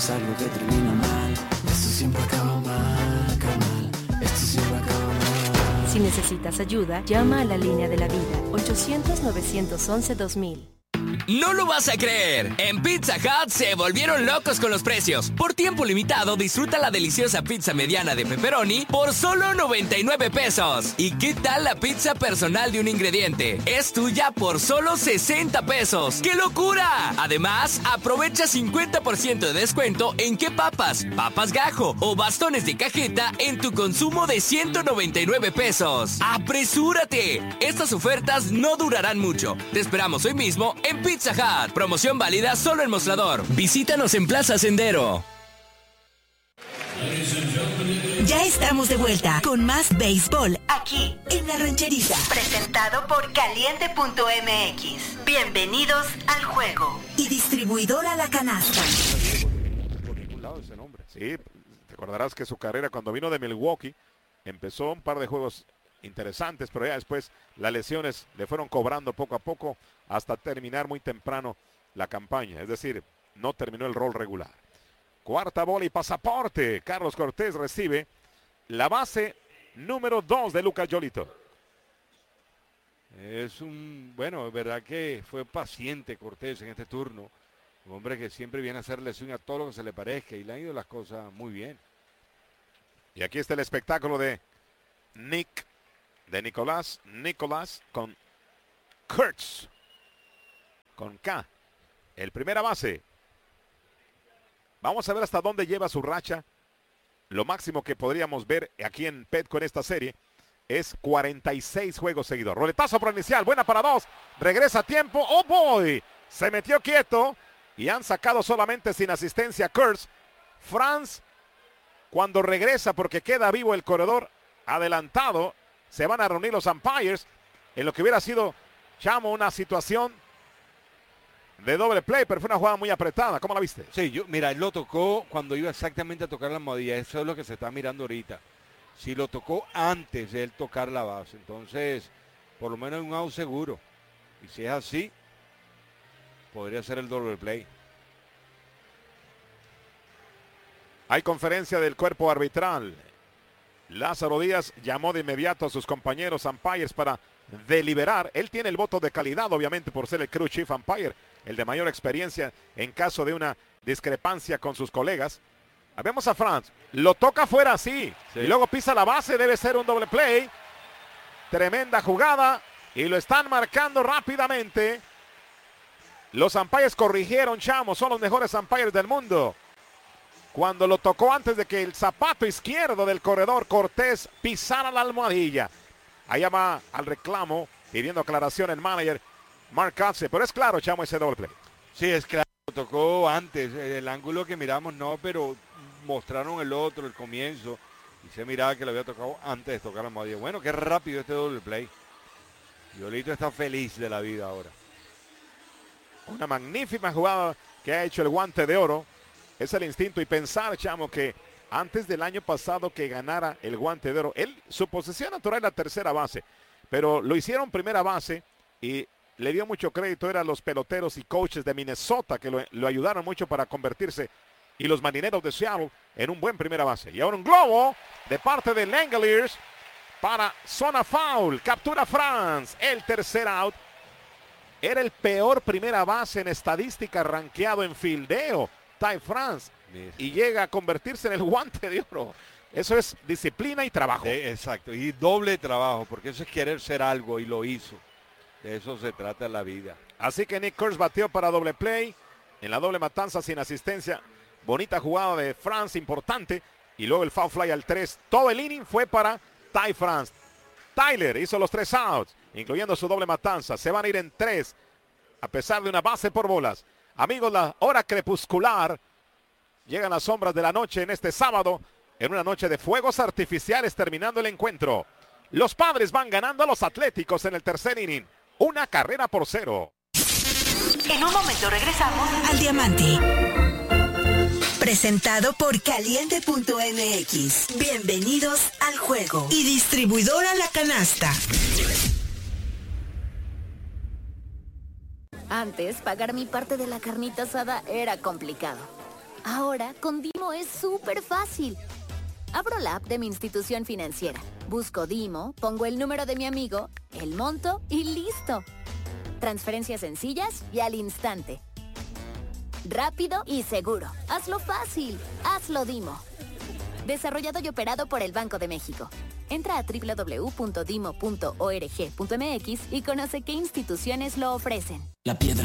es algo que termina mal. Esto siempre acaba mal, carnal. Esto siempre acaba mal. Si necesitas ayuda, llama a la línea de la vida, 800-911-2000. No lo vas a creer. En Pizza Hut se volvieron locos con los precios. Por tiempo limitado, disfruta la deliciosa pizza mediana de pepperoni por solo 99 pesos. ¿Y qué tal la pizza personal de un ingrediente? Es tuya por solo 60 pesos. ¡Qué locura! Además, aprovecha 50% de descuento en qué papas gajo o bastones de cajeta en tu consumo de 199 pesos. ¡Apresúrate! Estas ofertas no durarán mucho. Te esperamos hoy mismo en Pizza Hut. Promoción válida solo en Mostrador. Visítanos en Plaza Sendero. Ya estamos de vuelta con más béisbol aquí en La Rancherita. Presentado por Caliente.mx. Bienvenidos al juego. Y distribuidora La Canasta. Por ningún lado ese nombre. Sí, te acordarás que su carrera cuando vino de Milwaukee empezó un par de juegos interesantes, pero ya después las lesiones le fueron cobrando poco a poco hasta terminar muy temprano la campaña, es decir, no terminó el rol regular. Cuarta bola y pasaporte. Carlos Cortés recibe la base número 2 de Lucas Yolito. Bueno, es verdad que fue paciente Cortés en este turno. Un hombre que siempre viene a hacerle swing a todo lo que se le parezca y le han ido las cosas muy bien. Y aquí está el espectáculo de Nicolás con Kurtz, con K, el primera base. Vamos a ver hasta dónde lleva su racha. Lo máximo que podríamos ver aquí en Petco en esta serie es 46 juegos seguidos. Roletazo por inicial, buena para 2, regresa a tiempo, oh boy, se metió quieto y han sacado solamente sin asistencia a Kurtz. Franz, cuando regresa porque queda vivo el corredor adelantado, se van a reunir los umpires en lo que hubiera sido, Chamo, una situación de doble play, pero fue una jugada muy apretada. ¿Cómo la viste? Sí, mira, él lo tocó cuando iba exactamente a tocar la almohadilla. Eso es lo que se está mirando ahorita. Si lo tocó antes de él tocar la base, entonces por lo menos un out seguro. Y si es así, podría ser el doble play. Hay conferencia del cuerpo arbitral. Lázaro Díaz llamó de inmediato a sus compañeros umpires para deliberar. Él tiene el voto de calidad, obviamente, por ser el crew chief umpire, el de mayor experiencia en caso de una discrepancia con sus colegas. Vemos a Franz, lo toca fuera así, sí, y luego pisa la base, debe ser un doble play. Tremenda jugada y lo están marcando rápidamente. Los umpires corrigieron, Chamo, son los mejores umpires del mundo. Cuando lo tocó antes de que el zapato izquierdo del corredor Cortés pisara la almohadilla. Ahí llama al reclamo, pidiendo aclaración el manager Mark Katze. Pero es claro, Chamo, ese doble play. Sí, es claro, lo tocó antes. El ángulo que miramos no, pero mostraron el otro, el comienzo. Y se miraba que lo había tocado antes de tocar la almohadilla. Bueno, qué rápido este doble play. Yolito está feliz de la vida ahora. Una magnífica jugada que ha hecho el guante de oro. Es el instinto y pensar, Chamo, que antes del año pasado que ganara el guante de oro, su posición natural es la tercera base, pero lo hicieron primera base y le dio mucho crédito, eran los peloteros y coaches de Minnesota que lo ayudaron mucho para convertirse, y los marineros de Seattle, en un buen primera base. Y ahora un globo de parte de Langeliers para zona foul, captura Franz, el tercer out. Era el peor primera base en estadística rankeado en fildeo, Ty France, y llega a convertirse en el guante de oro. Eso es disciplina y trabajo. Exacto, y doble trabajo, porque eso es querer ser algo y lo hizo. De eso se trata la vida. Así que Nick Kurtz batió para doble play, en la doble matanza sin asistencia. Bonita jugada de France, importante, y luego el foul fly al 3. Todo el inning fue para Ty France. Tyler hizo los 3 outs, incluyendo su doble matanza. Se van a ir en 3, a pesar de una base por bolas. Amigos, la hora crepuscular. Llegan las sombras de la noche en este sábado, en una noche de fuegos artificiales terminando el encuentro. Los Padres van ganando a los Atléticos en el tercer inning. 1-0. En un momento regresamos al Diamante. Presentado por Caliente.mx. Bienvenidos al juego. Y distribuidora La Canasta. Antes, pagar mi parte de la carnita asada era complicado. Ahora, con Dimo es súper fácil. Abro la app de mi institución financiera, busco Dimo, pongo el número de mi amigo, el monto y ¡listo! Transferencias sencillas y al instante. Rápido y seguro. Hazlo fácil. Hazlo Dimo. Desarrollado y operado por el Banco de México. Entra a www.dimo.org.mx y conoce qué instituciones lo ofrecen. La piedra